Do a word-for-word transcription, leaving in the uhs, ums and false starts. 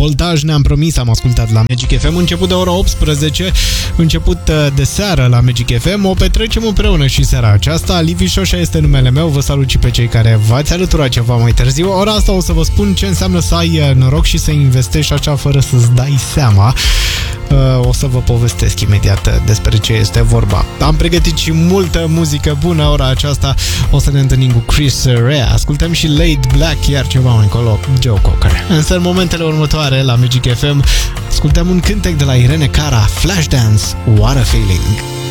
Voltaj, ne-am promis, am ascultat la Magic F M. Început de ora optsprezece, început de seară la Magic F M. O petrecem împreună și seara aceasta. Livi Șoșa este numele meu. Vă salut și pe cei care v-ați alăturat ceva mai târziu. Ora asta o să vă spun ce înseamnă să ai noroc și să investești așa fără să-ți dai seama. O să vă povestesc imediat despre ce este vorba. Am pregătit și multă muzică bună ora aceasta. O să ne întâlnim cu Chris Rea. Ascultăm și Laid Black, iar ceva mai încolo Joe Cocker. Însă în momentele următoare la Magic F M ascultăm un cântec de la Irene Cara, Flashdance, What a Feeling.